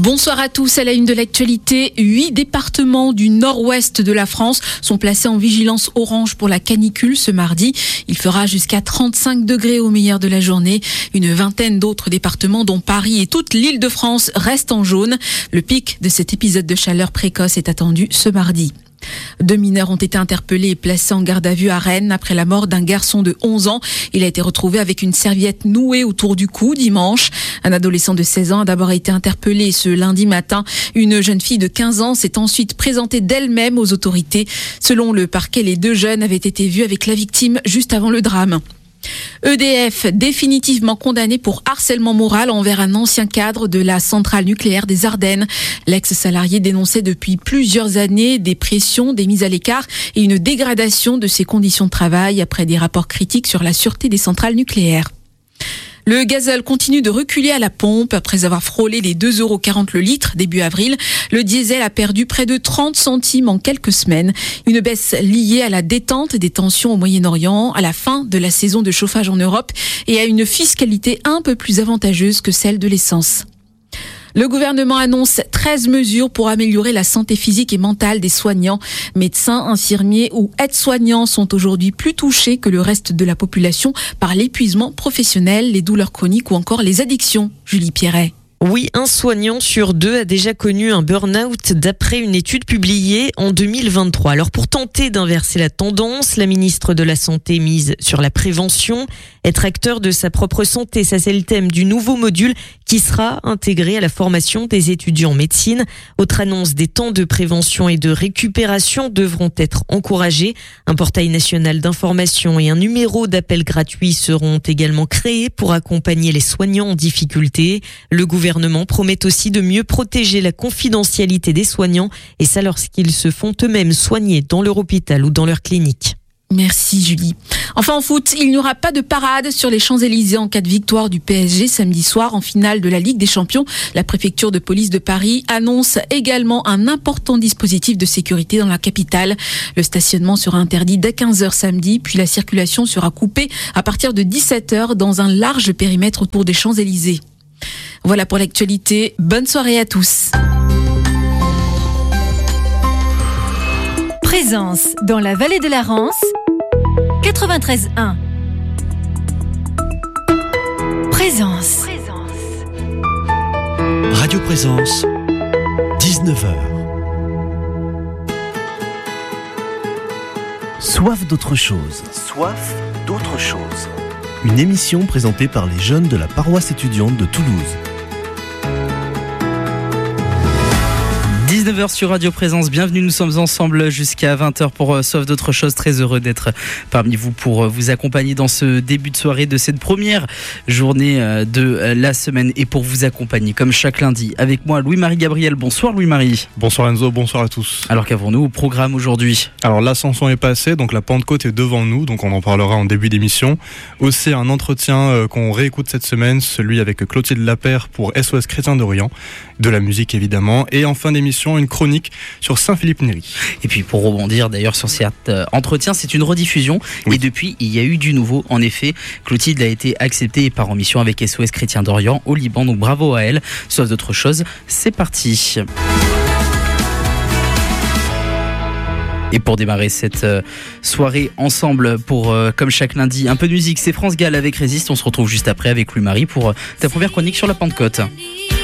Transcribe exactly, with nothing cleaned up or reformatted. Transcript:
Bonsoir à tous. À la une de l'actualité, huit départements du nord-ouest de la France sont placés en vigilance orange pour la canicule ce mardi. Il fera jusqu'à trente-cinq degrés au meilleur de la journée. Une vingtaine d'autres départements, dont Paris et toute l'Île-de-France, restent en jaune. Le pic de cet épisode de chaleur précoce est attendu ce mardi. Deux mineurs ont été interpellés et placés en garde à vue à Rennes après la mort d'un garçon de onze ans. Il a été retrouvé avec une serviette nouée autour du cou dimanche. Un adolescent de seize ans a d'abord été interpellé ce lundi matin. Une jeune fille de quinze ans s'est ensuite présentée d'elle-même aux autorités. Selon le parquet, les deux jeunes avaient été vus avec la victime juste avant le drame. E D F définitivement condamné pour harcèlement moral envers un ancien cadre de la centrale nucléaire des Ardennes. L'ex-salarié dénonçait depuis plusieurs années des pressions, des mises à l'écart et une dégradation de ses conditions de travail après des rapports critiques sur la sûreté des centrales nucléaires. Le gazole continue de reculer à la pompe. Après avoir frôlé les deux euros quarante le litre début avril, le diesel a perdu près de trente centimes en quelques semaines. Une baisse liée à la détente des tensions au Moyen-Orient, à la fin de la saison de chauffage en Europe et à une fiscalité un peu plus avantageuse que celle de l'essence. Le gouvernement annonce treize mesures pour améliorer la santé physique et mentale des soignants. Médecins, infirmiers ou aides-soignants sont aujourd'hui plus touchés que le reste de la population par l'épuisement professionnel, les douleurs chroniques ou encore les addictions. Julie Pierret. Oui, un soignant sur deux a déjà connu un burn-out d'après une étude publiée en deux mille vingt-trois. Alors pour tenter d'inverser la tendance, la ministre de la Santé mise sur la prévention. Être acteur de sa propre santé, ça c'est le thème du nouveau module qui sera intégré à la formation des étudiants en médecine. Autre annonce, des temps de prévention et de récupération devront être encouragés. Un portail national d'information et un numéro d'appel gratuit seront également créés pour accompagner les soignants en difficulté. Le gouvernement promet aussi de mieux protéger la confidentialité des soignants et ça lorsqu'ils se font eux-mêmes soigner dans leur hôpital ou dans leur clinique. Merci Julie. Enfin en foot, il n'y aura pas de parade sur les Champs-Élysées en cas de victoire du P S G samedi soir en finale de la Ligue des Champions. La préfecture de police de Paris annonce également un important dispositif de sécurité dans la capitale. Le stationnement sera interdit dès quinze heures samedi, puis la circulation sera coupée à partir de dix-sept heures dans un large périmètre autour des Champs-Élysées. Voilà pour l'actualité. Bonne soirée à tous. Présence dans la vallée de la Rance, quatre-vingt-treize un. Présence. Radio Présence, dix-neuf heures. Soif d'autre chose. Soif d'autre chose. Une émission présentée par les jeunes de la paroisse étudiante de Toulouse. dix-neuf heures sur Radio Présence, bienvenue, nous sommes ensemble jusqu'à vingt heures pour euh, Soif d'autre chose. Très heureux d'être parmi vous pour euh, vous accompagner dans ce début de soirée de cette première journée euh, de euh, la semaine et pour vous accompagner comme chaque lundi avec moi Louis-Marie Gabriel. Bonsoir Louis-Marie. Bonsoir Enzo, bonsoir à tous. Alors qu'avons-nous au programme aujourd'hui? Alors l'ascension est passée, donc la Pentecôte est devant nous, donc on en parlera en début d'émission. Aussi un entretien euh, qu'on réécoute cette semaine, celui avec Clotilde Lapère pour S O S Chrétien d'Orient, de la musique évidemment, et en fin d'émission une chronique sur Saint-Philippe Néri. Et puis pour rebondir d'ailleurs sur cet euh, entretien, c'est une rediffusion oui. Et depuis il y a eu du nouveau. En effet, Clotilde a été acceptée et part en mission avec S O S Chrétien d'Orient au Liban, donc bravo à elle. Sauf d'autres choses, c'est parti. Et pour démarrer cette euh, soirée ensemble pour, euh, comme chaque lundi, un peu de musique, c'est France Gall avec Résiste. On se retrouve juste après avec Louis-Marie pour euh, ta première chronique sur la Pentecôte.